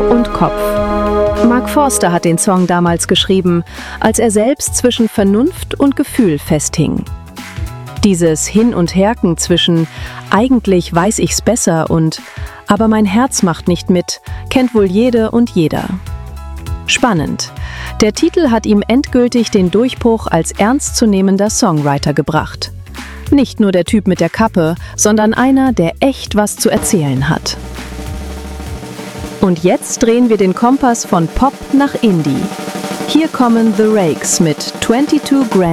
und Kopf. Mark Forster hat den Song damals geschrieben, als er selbst zwischen Vernunft und Gefühl festhing. Dieses Hin- und Herken zwischen »eigentlich weiß ich's besser« und »aber mein Herz macht nicht mit« kennt wohl jede und jeder. Spannend. Der Titel hat ihm endgültig den Durchbruch als ernstzunehmender Songwriter gebracht. Nicht nur der Typ mit der Kappe, sondern einer, der echt was zu erzählen hat. Und jetzt drehen wir den Kompass von Pop nach Indie. Hier kommen The Rakes mit 22 Grand.